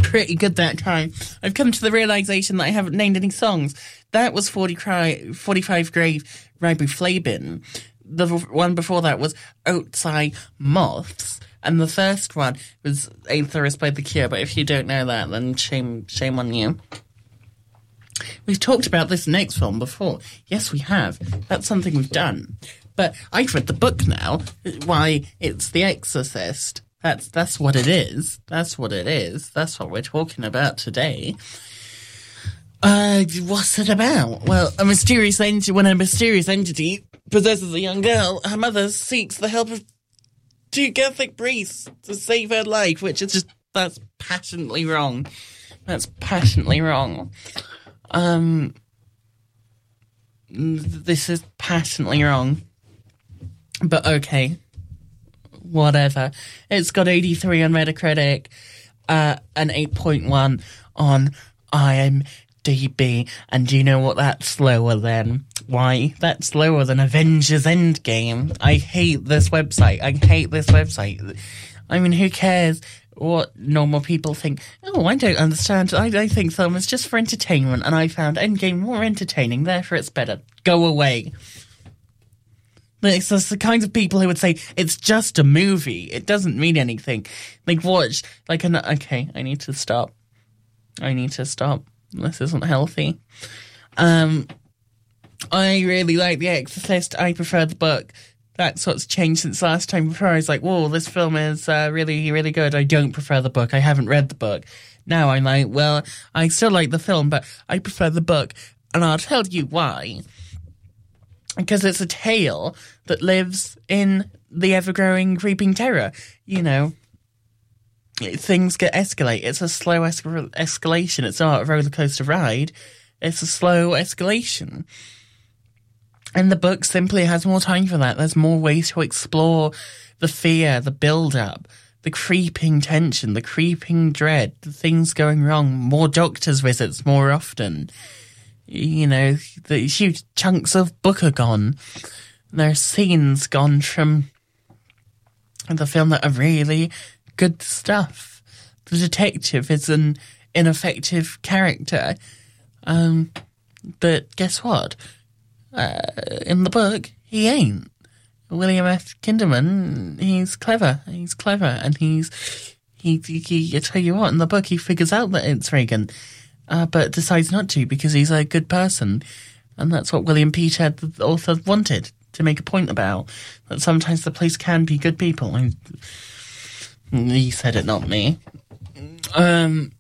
pretty good that time. I've come to the realisation that I haven't named any songs. That was 45 Grave Riboflavin. The one before that was Outside Moths. And the first one was Aetherus by The Cure. But if you don't know that, then shame on you. We've talked about this next film before. Yes, we have. That's something we've done. But I've read the book now. Why, it's The Exorcist. That's what it is. That's what it is. That's what we're talking about today. What's it about? Well, when a mysterious entity possesses a young girl, her mother seeks the help of 2 Catholic priests to save her life, which is that's passionately wrong. That's passionately wrong. This is passionately wrong. But okay. Whatever. It's got 83 on Metacritic, an 8.1 on IMDb. And do you know what that's lower than? Why? That's lower than Avengers Endgame. I hate this website. I mean, who cares what normal people think? Oh, I don't understand. I think film is just for entertainment, and I found Endgame more entertaining, therefore it's better. Go away. It's just the kinds of people who would say, it's just a movie. It doesn't mean anything. Like, watch, okay, I need to stop. This isn't healthy. I really like The Exorcist. I prefer the book. That's what's changed since last time. Before I was like, whoa, this film is really, really good. I don't prefer the book. I haven't read the book. Now I'm like, well, I still like the film, but I prefer the book. And I'll tell you why. Because it's a tale that lives in the ever-growing creeping terror. You know, things escalate. It's a slow escalation. It's not a roller coaster ride. It's a slow escalation. And the book simply has more time for that. There's more ways to explore the fear, the build-up, the creeping tension, the creeping dread, the things going wrong, more doctor's visits more often. You know, the huge chunks of book are gone. There are scenes gone from the film that are really good stuff. The detective is an ineffective character. But guess what? In the book, he ain't. William F. Kinderman, he's clever. And he I tell you what, in the book, he figures out that it's Reagan. But decides not to because he's a good person. And that's what William Peter, the author, wanted to make a point about. That sometimes the police can be good people. He said it, not me. And